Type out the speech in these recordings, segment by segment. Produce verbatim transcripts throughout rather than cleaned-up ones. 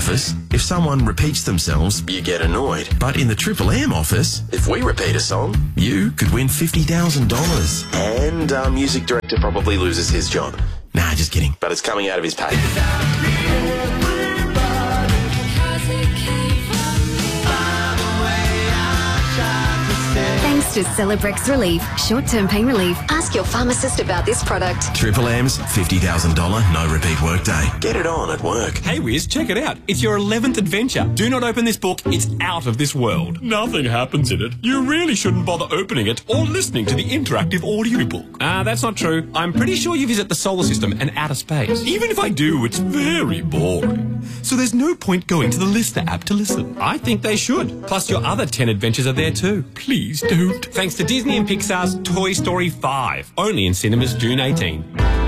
office, if someone repeats themselves, you get annoyed. But in the Triple M office, if we repeat a song, you could win fifty thousand dollars. And our music director probably loses his job. Nah, just kidding. But it's coming out of his pay. Thanks to Celebrex Relief, short-term pain relief. Ask your pharmacist about this product. Triple M's fifty thousand dollars no repeat workday. Get it on at work. Hey Wiz, check it out. It's your eleventh adventure. Do not open this book. It's out of this world. Nothing happens in it. You really shouldn't bother opening it or listening to the interactive audiobook. Ah, uh, that's not true. I'm pretty sure you visit the solar system and outer space. Even if I do, it's very boring. So there's no point going to the Listener app to listen. I think they should. Plus your other ten adventures are there too. Please don't. Thanks to Disney and Pixar's Toy Story five. Only in cinemas June eighteenth.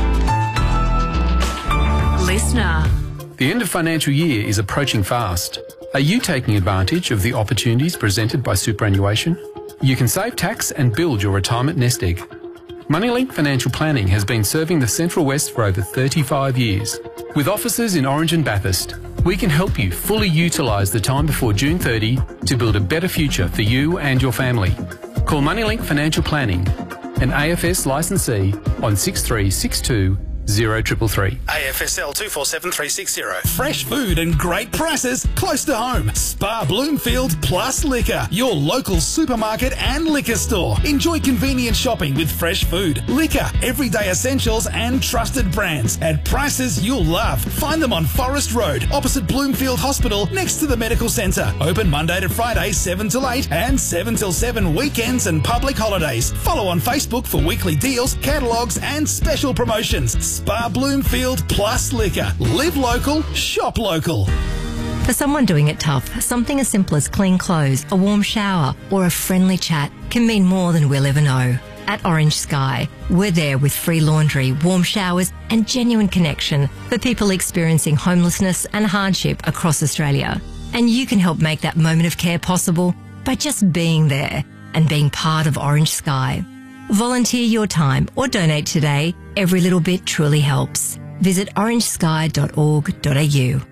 Listener. The end of financial year is approaching fast. Are you taking advantage of the opportunities presented by superannuation? You can save tax and build your retirement nest egg. Moneylink Financial Planning has been serving the Central West for over thirty-five years. With offices in Orange and Bathurst, we can help you fully utilise the time before June thirtieth to build a better future for you and your family. Call Moneylink Financial Planning, an A F S licensee, on six three six two zero three three three. A F S L two four seven three six zero. Fresh food and great prices close to home. Spa Bloomfield Plus Liquor, your local supermarket and liquor store. Enjoy convenient shopping with fresh food, liquor, everyday essentials and trusted brands at prices you'll love. Find them on Forest Road, opposite Bloomfield Hospital, next to the medical centre. Open Monday to Friday, seven till eight and seven till seven weekends and public holidays. Follow on Facebook for weekly deals, catalogues and special promotions. Spa Bloomfield Plus Liquor. Live local, shop local. For someone doing it tough, something as simple as clean clothes, a warm shower or a friendly chat can mean more than we'll ever know. At Orange Sky, we're there with free laundry, warm showers and genuine connection for people experiencing homelessness and hardship across Australia. And you can help make that moment of care possible by just being there and being part of Orange Sky. Volunteer your time or donate today. Every little bit truly helps. Visit orange sky dot org dot a u.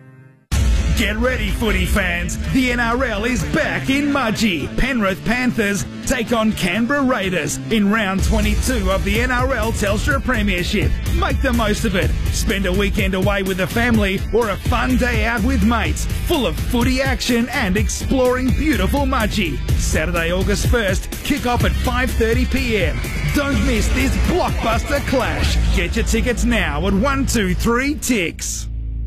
Get ready, footy fans. The N R L is back in Mudgee. Penrith Panthers take on Canberra Raiders in round twenty-two of the N R L Telstra Premiership. Make the most of it. Spend a weekend away with the family or a fun day out with mates, full of footy action and exploring beautiful Mudgee. Saturday, August first, kick off at five thirty p m. Don't miss this blockbuster clash. Get your tickets now at one two three Ticks.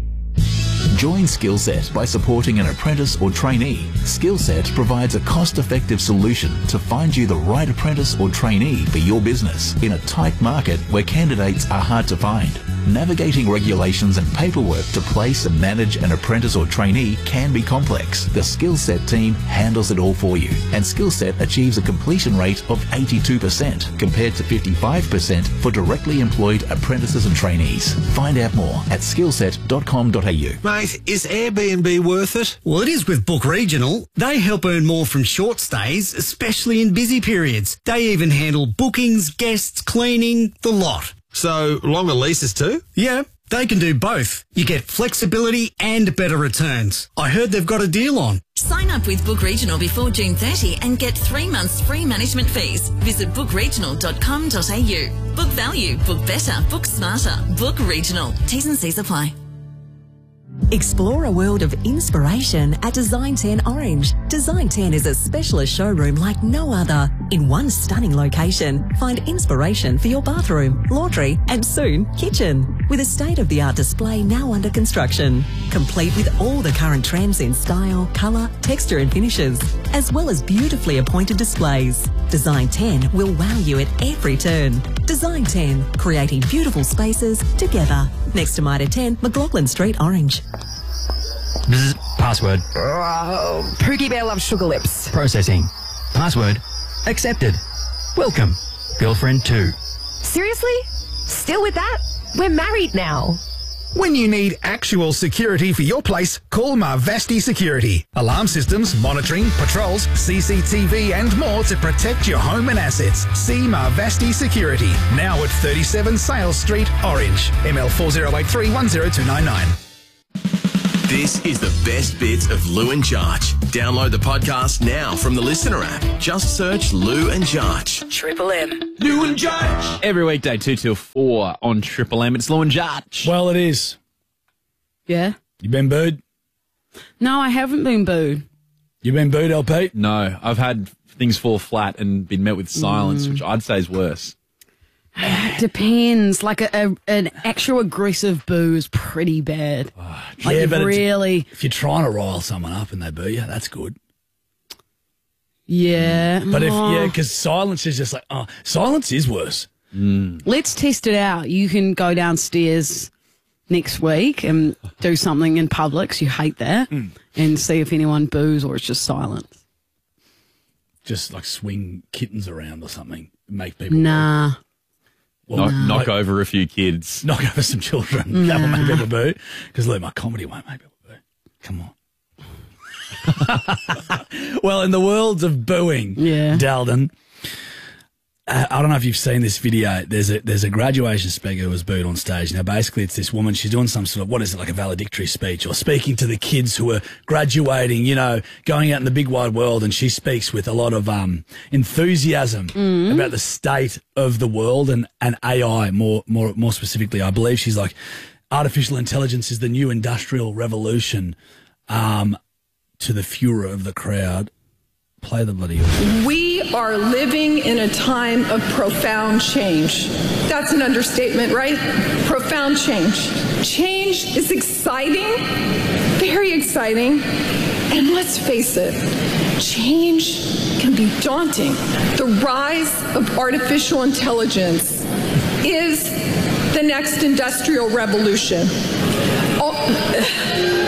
Join Skillset by supporting an apprentice or trainee. Skillset provides a cost-effective solution to find you the right apprentice or trainee for your business in a tight market where candidates are hard to find. Navigating regulations and paperwork to place and manage an apprentice or trainee can be complex. The Skillset team handles it all for you, and Skillset achieves a completion rate of eighty-two percent compared to fifty-five percent for directly employed apprentices and trainees. Find out more at skillset dot com dot a u. Mate, is Airbnb worth it? Well, it is with Book Regional. They help earn more from short stays, especially in busy periods. They even handle bookings, guests, cleaning, the lot. So, longer leases too? Yeah, they can do both. You get flexibility and better returns. I heard they've got a deal on. Sign up with Book Regional before June thirtieth and get three months free management fees. Visit book regional dot com dot a u. Book value, book better, book smarter. Book Regional. T's and C's apply. Explore a world of inspiration at Design ten Orange. Design ten is a specialist showroom like no other. In one stunning location, find inspiration for your bathroom, laundry and soon kitchen. With a state-of-the-art display now under construction. Complete with all the current trends in style, colour, texture and finishes, as well as beautifully appointed displays. Design ten will wow you at every turn. Design ten, creating beautiful spaces together. Next to Mitre ten, McLaughlin Street, Orange. Bzz, password. Oh, Pookie Bear loves sugar lips. Processing. Password accepted. Welcome. Girlfriend two. Seriously? Still with that? We're married now. When you need actual security for your place, call Marvasti Security. Alarm systems, monitoring, patrols, C C T V and more to protect your home and assets. See Marvasti Security, now at thirty-seven Sales Street, Orange. M L four zero eight three one zero two nine nine. This is the best bits of Lou and Jarch. Download the podcast now from the Listener app. Just search Lou and Jarch. Triple M. Lou and Jarch. Every weekday, two till four on Triple M. It's Lou and Jarch. Well, it is. Yeah? You been booed? No, I haven't been booed. You been booed, L P? No, I've had things fall flat and been met with silence, Mm. which I'd say is worse. Depends. Like a, a an actual aggressive boo is pretty bad. Like yeah, but it's- really, if you're trying to rile someone up and they boo you, that's good. yeah. But if Oh. yeah, because silence is just like, oh, silence is worse. Let's test it out. You can go downstairs next week and do something in public, so you hate that, Mm. and see if anyone boos or it's just silence. Just like swing kittens around or something, make people Nah. Well, knock, knock like- over a few kids. knock over some children. That will make people boo. Because look, my comedy won't make people boo. Come on. Well, in the world of booing, Yeah. Dalden, uh, I don't know if you've seen this video. There's a there's a graduation speaker who was booed on stage. Now, basically, it's this woman. She's doing some sort of, what is it, like a valedictory speech or speaking to the kids who are graduating, you know, going out in the big wide world. And she speaks with a lot of um, enthusiasm about the state of the world and, and A I more, more, more specifically. I believe she's like, artificial intelligence is the new industrial revolution. Um, to the furor of the crowd. Play the bloody audio. We are living in a time of profound change. That's an understatement, right? Profound change. Change is exciting, very exciting, and let's face it, change can be daunting. The rise of artificial intelligence is the next industrial revolution. Oh,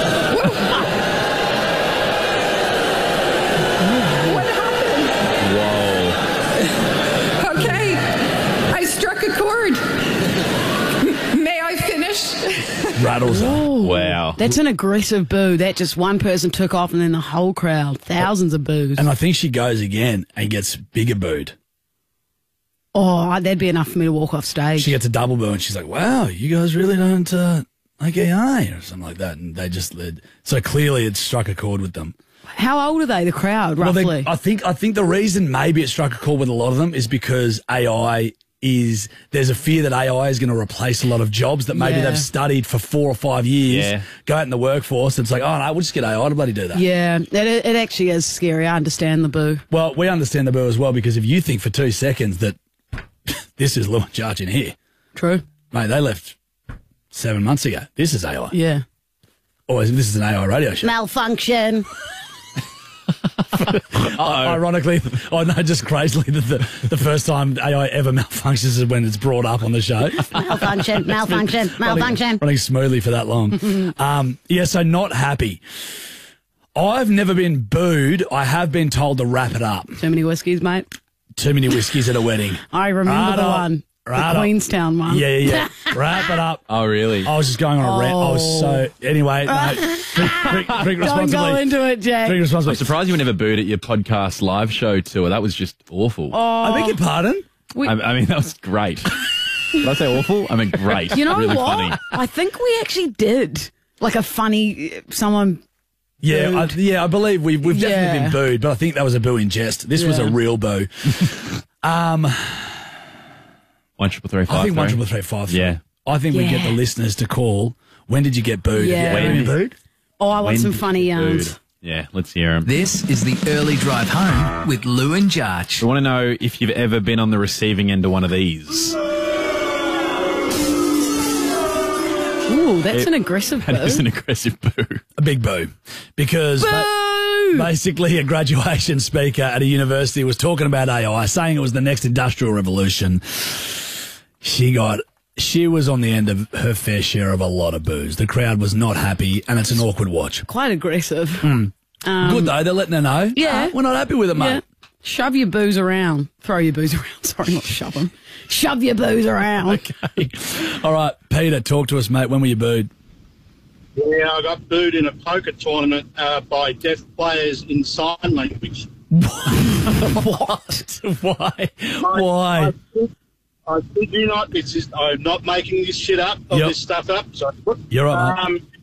okay, I struck a chord. M- May I finish? Rattles up. Wow. That's an aggressive boo. That just one person took off and then the whole crowd, thousands of boos. And I think she goes again and gets bigger booed. Oh, that'd be enough for me to walk off stage. She gets a double boo and she's like, wow, you guys really don't uh, like A I or something like that. And they just led. So clearly it struck a chord with them. How old are they, the crowd, Well, roughly? they, I think I think the reason maybe it struck a chord with a lot of them is because A I is, there's a fear that A I is going to replace a lot of jobs that maybe Yeah. they've studied for four or five years, Yeah. go out in the workforce. And it's like, oh, no, we'll just get A I to bloody do that. Yeah, it, it actually is scary. I understand the boo. Well, we understand the boo as well because if you think for two seconds that this is Lou and Jarch in here. True. Mate, they left seven months ago. This is A I. Yeah. Or this is an A I radio show. Malfunction. Ironically, oh no, just crazily that the, the first time A I ever malfunctions is when it's brought up on the show. Malfunction, malfunction, malfunction. Running, running smoothly for that long. um, yeah, so not happy. I've never been booed. I have been told to wrap it up. Too many whiskies, mate. Too many whiskies at a wedding. I remember the Right up, one. right the up. Queenstown one. Yeah, yeah, yeah. Wrap it up. Oh, really? I was just going on a rant. I was Oh. so... Anyway, no. Drink, drink, drink Don't responsibly. go into it, Jack. Drink responsibly. I'm surprised you were never booed at your podcast live show tour. That was just awful. Oh. I beg your pardon? We- I, I mean, that was great. Did I say awful? I mean, great. You know really what? funny. I think we actually did. Like a funny, someone... Yeah, I, booed. yeah, I believe we've, we've definitely Yeah. been booed, but I think that was a boo in jest. This was a Yeah. real boo. um, One triple three five. I think one triple three five. Yeah. I think we get Yeah. the listeners to call. When did you get booed? Yeah. Have you ever been booed? Oh, I want When some did funny you get yarns. booed? Yeah, let's hear them. This is the early drive home with Lou and Jarch. We want to know if you've ever been on the receiving end of one of these. Ooh, that's It- an aggressive boo. That is an aggressive boo. A big boo. Because ba- basically a graduation speaker at a university was talking about A I, saying it was the next industrial revolution. She got... She was on the end of her fair share of a lot of boos. The crowd was not happy, and it's an awkward watch. Quite aggressive. Mm. Um, Good, though. They're letting her know. Yeah. Uh, we're not happy with it, mate. Yeah. Shove your booze around. Throw your booze around. Sorry, not shove them. Shove your booze around. Okay. All right, Peter, talk to us, mate. When were you booed? Yeah, I got booed in a poker tournament uh, by deaf players in sign language. What? Why? Why? I, I kid you not. It's just I'm not making this shit up. Or Yep. this stuff up. So You're right, mate. um,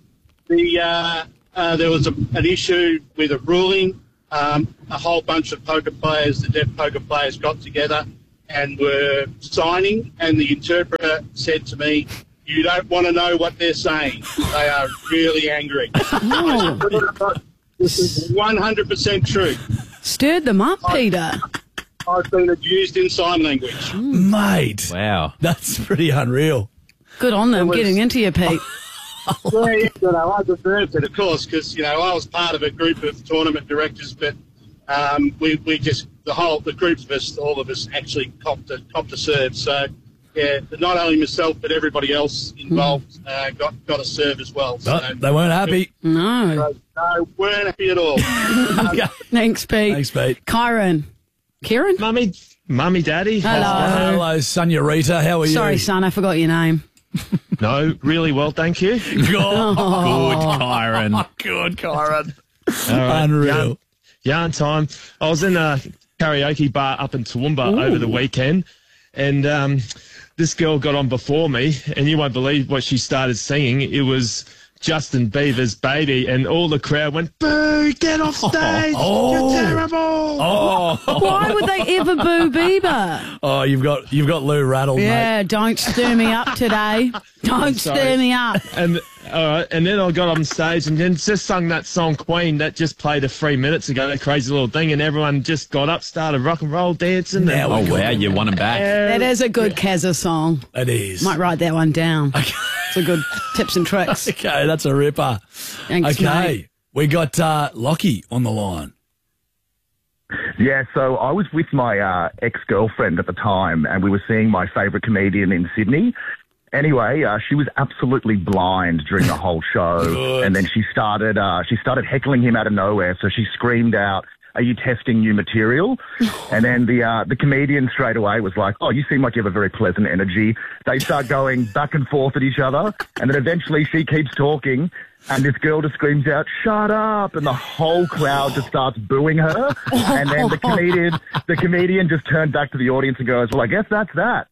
the uh, uh, there was a, an issue with a ruling. Um, a whole bunch of poker players, the deaf poker players, got together and were signing, and the interpreter said to me, "You don't want to know what they're saying. They are really angry." Oh. This is one hundred percent true. Stirred them up, Peter. I've been abused in sign language. Mate. Wow. That's pretty unreal. Good on them was- getting into you, Pete. Yeah, yeah, you know, I deserved it, of course, because, you know, I was part of a group of tournament directors, but um, we, we just, the whole, the group of us, all of us actually copped a, copped a serve. So, yeah, not only myself, but everybody else involved uh, got, got a serve as well. So, But they weren't happy. No. no, weren't happy at all. Um, Thanks, Pete. Thanks, Pete. Kyron. Kieran? Mummy, mummy, daddy. Hello. Hello, Sonia Rita. How are you? Sorry, son, I forgot your name. No, really well, thank you. Good, Oh. Kyron. Good, Kyron. All right. Unreal. Yarn, yarn time. I was in a karaoke bar up in Toowoomba Ooh. over the weekend, and um, this girl got on before me, and you won't believe what she started singing. It was Justin Bieber's Baby, and all the crowd went, "Boo, get off stage, Oh. you're terrible." Oh. Why would they ever boo Bieber? Oh, you've got you've got Lou rattled, Yeah, mate. don't stir me up today. Don't Sorry. stir me up. And all right, and then I got on stage and then just sung that song Queen that just played a three minutes ago, that crazy little thing, and everyone just got up, started rock and roll dancing. Now Oh, we wow, you won him back. That is a good Kazza song. It is. Might write that one down. It's a good tips and tricks. Okay, that's a ripper. Thanks, okay, mate. we got uh, Lockie on the line. Yeah, so I was with my uh, ex-girlfriend at the time, and we were seeing my favourite comedian in Sydney. Anyway, uh, she was absolutely blind during the whole show, Good. and then she started uh, she started heckling him out of nowhere. So she screamed out, "Are you testing new material?" And then the uh, the comedian straight away was like, "Oh, you seem like you have a very pleasant energy." They start going back and forth at each other, and then eventually she keeps talking, and this girl just screams out, "Shut up!" and the whole crowd just starts booing her. And then the comedian the comedian just turned back to the audience and goes, "Well, I guess that's that."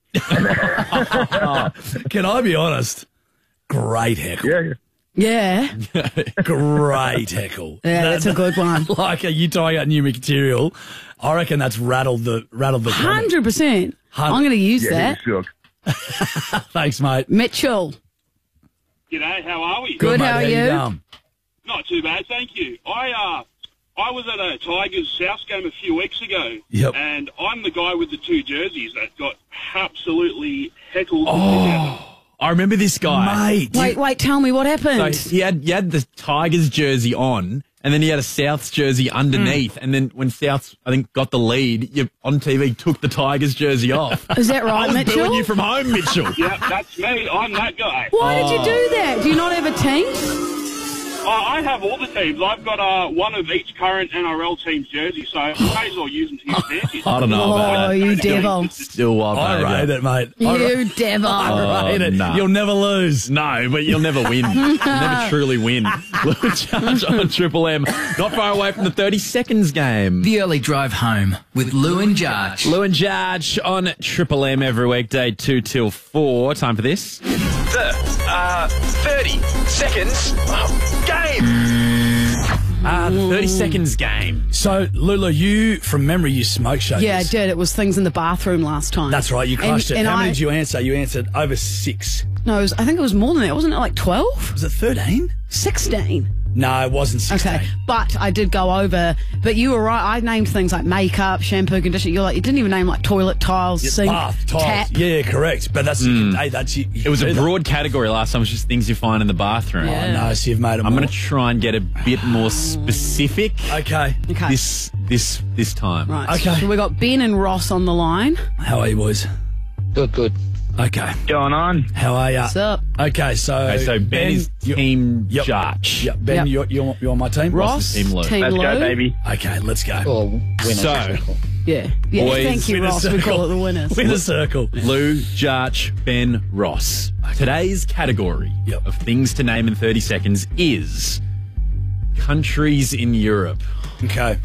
Can I be honest? Great heckle. Yeah. Yeah. Great heckle. Yeah, that's a good one. Like, are you trying out new material? I reckon that's rattled the rattled the. one hundred percent. I'm going to use Yeah, that. he was shook. Thanks, mate. Mitchell. G'day, how are we? Good, mate. how are you you? going? Not too bad, thank you. I uh, I was at a Tigers South game a few weeks ago, Yep. and I'm the guy with the two jerseys that got absolutely heckled. Oh, I remember this guy. Mate. Wait, wait, tell me what happened. So he had, he had the Tigers jersey on, and then he had a Souths jersey underneath. And then when Souths, I think, got the lead, you on T V took the Tigers jersey off. Is that right, I was Mitchell? booing you from home, Mitchell. Yeah, that's me. I'm that guy. Why did you do that? Do you not have a team? I I have all the teams. I've got uh, one of each current N R L team's jersey, so I may as well use them to his advantage. I don't know about Oh, that. you devil. Still wild I behaviour. rate it, mate. I You ra- devil. I rate it. nah. You'll never lose. No, but you'll never win. You'll never truly win. Lou and Judge on Triple M. Not far away from the thirty seconds game. The early drive home with Lou and Judge. Lou and Judge on Triple M every weekday, two till four. Time for this. The uh, thirty seconds game. Uh, the thirty seconds game. So, Lulu, you, from memory, you smoke showed Yeah, I this. did. It was things in the bathroom last time. That's right, you crushed And- it. and How many I- did you answer? You answered over six. No, it was, I think it was more than that. Wasn't it like twelve? Was it thirteen? sixteen. No, it wasn't sixteen. Okay, but I did go over. But you were right. I named things like makeup, shampoo, conditioner. You're like, you didn't even name like toilet tiles, sink, Bath, tiles. tap. Yeah, correct. But that's, hey, that's you. you It was do a that. broad category last time. It was just things you find in the bathroom. Oh, no, so you've made it I'm more. going to try and get a bit more specific. Okay. Okay. This this this time. Right. Okay. So we got Ben and Ross on the line. How are you, boys? Good, good. Okay. Going on? How are you? What's up? Okay, so... Okay, so Ben is you- team Yep. Judge. Yep, Ben, Yep. You're, you're, you're on my team. Ross, is team Lou. team Let's Lou. go, baby. Okay, let's go. Oh, winner. So, Yeah. Yeah. Boys, Thank you, Winner Ross. We circle. call it the winners. Win a circle. Lou, Judge, Ben, Ross. Today's category Yep. of things to name in thirty seconds is countries in Europe. Okay.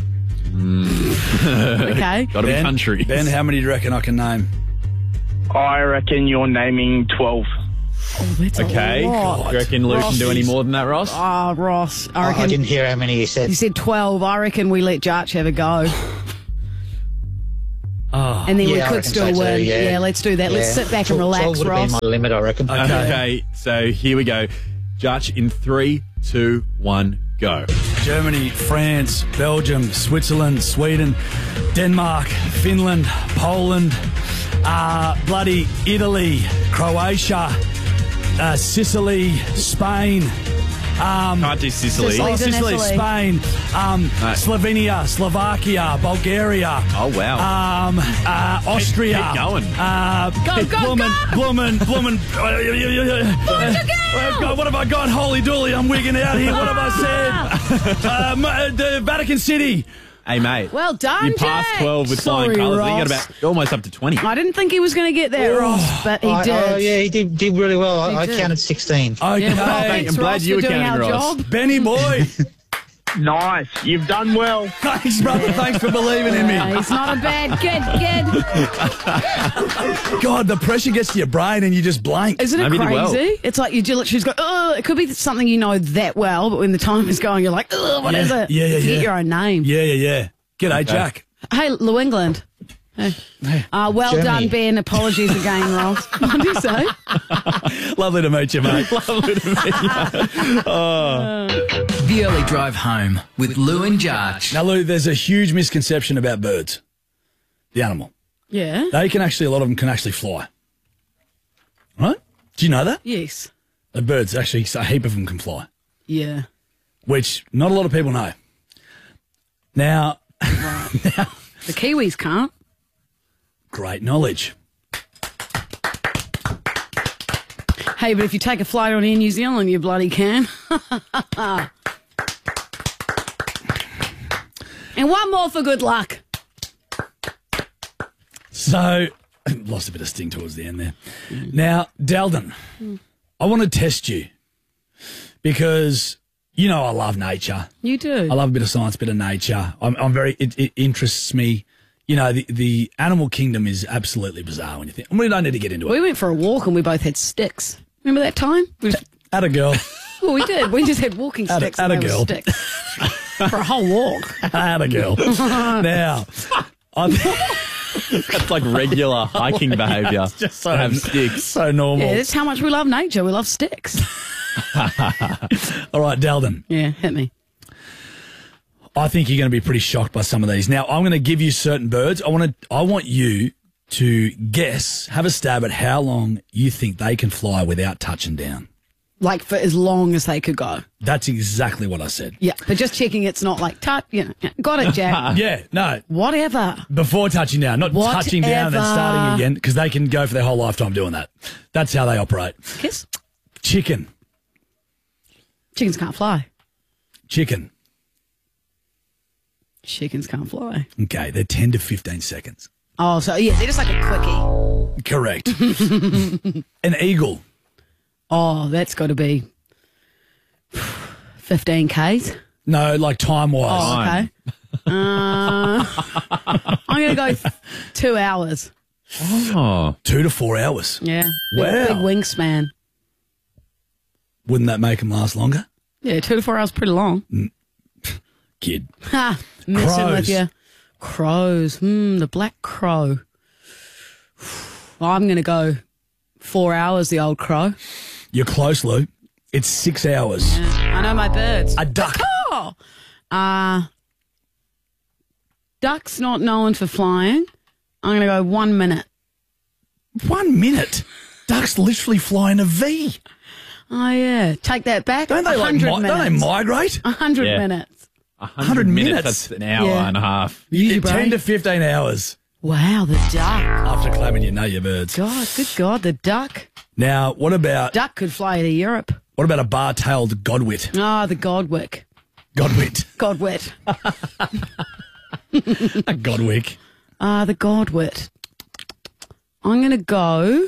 Okay. Got to be Ben, countries. Ben, how many do you reckon I can name? I reckon you're naming twelve. Oh, that's Okay. a lot. Do you reckon Luke Ross can do any is- more than that, Ross? Oh, Ross. I reckon. I didn't hear how many you said. You said twelve. I reckon we let Jarch have a go. Oh. And then Yeah, we I could reckon still so too, win. yeah. let's do that. Let's Yeah. sit back and relax, twelve would have Ross. been my limit, I reckon. Okay. okay, so here we go. Judge in three, two, one, go. Germany, France, Belgium, Switzerland, Sweden, Denmark, Finland, Poland, uh, bloody Italy, Croatia, uh, Sicily, Spain. Um, Can't do Sicily. Oh, Sicily's in Sicily, Italy. Spain, um, No. Slovenia, Slovakia, Bulgaria. Oh, wow. Um, uh, Austria. keep going. Uh, Go, go, Bloomin, go! Bloomin, Bloomin. Uh, God, what have I got? Holy dooly, I'm wigging out here. What have I said? um, uh, the Vatican City. Hey, mate. Well done, You passed Jack. twelve with flying Sorry, colours. I think you got Ross. about almost up to twenty. I didn't think he was going to get that, Ross, but he I- did. Oh, yeah, he did, did really well. I, He I did. counted sixteen. Okay. Yeah, well, thanks, I'm glad Ross, you for were doing counting, our Ross. job. Benny boy. Nice. You've done well. Thanks, brother. Thanks for believing in me. Yeah, he's not a bad kid, kid. God, the pressure gets to your brain and you just blank. Isn't it Maybe he did crazy? well. It's like you do literally just go, oh, it could be something you know that well, but when the time is going, you're like, oh, what Yeah, is it? yeah, yeah, You forget yeah. your own name. Yeah, yeah, yeah. G'day, Jack. Hey, New England. Hey. Uh, well Germany. done, Ben. Apologies again, Ross. What did you say? Lovely to meet you, mate. Lovely to meet you. Oh. The Early Drive Home with Lou and Jarch. Now, Lou, there's a huge misconception about birds. The animal. Yeah. They can actually, a lot of them can actually fly. Right? Do you know that? Yes. The birds, actually, a heap of them can fly, Yeah. which not a lot of people know. Now, now The Kiwis can't. great knowledge. Hey, but if you take a flight on Air New Zealand, you bloody can. And one more for good luck. So, lost a bit of sting towards the end there. Now, Dalden, I want to test you because you know I love nature. You do. I love a bit of science, a bit of nature. I'm, I'm very. It, it interests me. You know, the the animal kingdom is absolutely bizarre when you think. I mean, we don't need to get into it. We went for a walk and we both had sticks. Remember that time? We just, At a girl, well, we did. We just had walking At a- sticks. at and a they were girl. sticks. For a whole walk. at a girl. Now, I. That's like regular hiking behaviour. It's just so To have sticks. so normal. Yeah, that's how much we love nature. We love sticks. All right, Dalden. Yeah, hit me. I think you're going to be pretty shocked by some of these. Now, I'm going to give you certain birds. I want to. I want you to guess, have a stab at how long you think they can fly without touching down. Like for as long as they could go. That's exactly what I said. Yeah, but just checking it's not like, touch, you know, yeah, got it, Jack. Yeah, no. Whatever. Before touching down, not touching down and then starting Whatever. again, because they can go for their whole lifetime doing that. That's how they operate. Kiss. Chicken. Chickens can't fly. Chicken. Chickens can't fly. Okay, they're ten to fifteen seconds. Oh, so yeah, they're just like a quickie. Correct. An eagle. Oh, that's got to be fifteen Ks. No, like time-wise. Oh, okay. Uh, I'm going to go th- two hours. Oh. Two to four hours. Yeah. Big, Wow. big wingspan. Wouldn't that make them last longer? Yeah, two to four hours pretty long. Kid. Ha, messing Crows. with you. Crows. Hmm, the black crow. I'm going to go four hours, the old crow. You're close, Lou. It's six hours. I know my birds. A duck. Oh! Uh, duck's not known for flying. I'm going to go one minute. One minute? Ducks literally fly in a V. Oh, yeah. Take that back. Don't they, like, one hundred mi- don't they minutes. migrate? one hundred Yeah. minutes. one hundred minutes. That's an hour Yeah. and a half. Easy, bro. ten to fifteen hours. Wow, the duck. After claiming you know your birds. God, good God, the duck. Now, what about Duck could fly to Europe. what about a bar-tailed godwit? Ah, the Godwick. Godwit. Godwit. A godwick. Ah, the Godwit. I'm going to go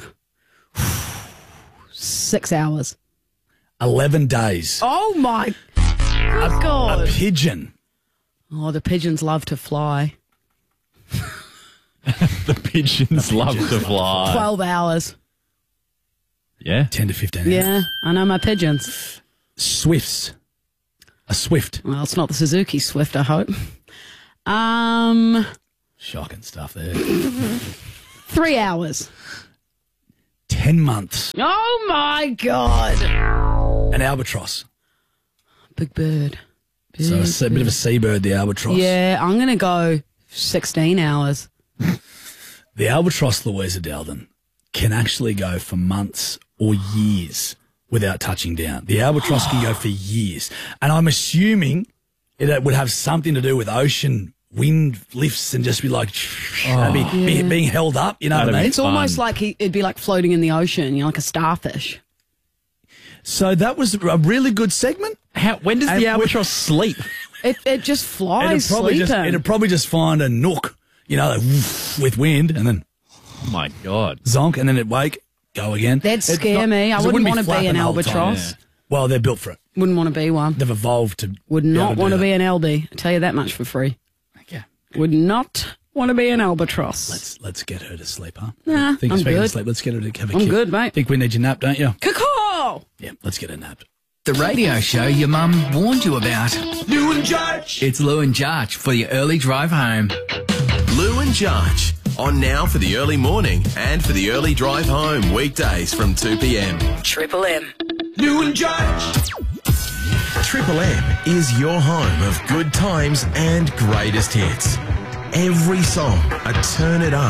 six hours. Eleven days. Oh, my good God. A pigeon. Oh, the pigeons love to fly. The pigeons love to fly. twelve hours. Yeah. ten to fifteen hours. Yeah, I know my pigeons. Swifts. A Swift. Well, it's not the Suzuki Swift, I hope. Um, Shocking stuff there. three hours. ten months. Oh, my God. An albatross. Big bird. Big So a se- bit of a seabird, the albatross. Yeah, I'm going to go sixteen hours. The albatross, Louisa Dalton, can actually go for months or years without touching down. The albatross can go for years. And I'm assuming it would have something to do with ocean wind lifts and just be like, oh, be, be, Yeah. being held up, you know what I mean? It's almost like he, it'd be like floating in the ocean, you know, like a starfish. So that was a really good segment. How, when does And the albatross sleep? It, it just flies It'd probably sleeping. just, it'd probably just find a nook, you know, like, woof, with wind, and then Oh, my God. zonk, and then it'd wake, go again. That'd It's scare me. I 'cause it wouldn't be want to be flapping an the whole time. albatross. Well, they're built for it. Wouldn't want to be one. They've evolved to. Would be able not to do want to that. be an L B. I tell you that much for free. Okay. Would not want to be an albatross. Let's let's get her to sleep, huh? Nah, Think I'm speaking of good. sleep, let's get her to have a I'm kick. good, mate. Think we need your nap, don't you? Caw-caw! Yeah, let's get a nap. The radio show your mum warned you about. Lou and Judge. It's Lou and Jarch for your early drive home. Lou and Judge. On now for the early morning and for the early drive home. Weekdays from two p.m. Triple M. Lou and Judge. Triple M is your home of good times and greatest hits. Every song, a turn it up.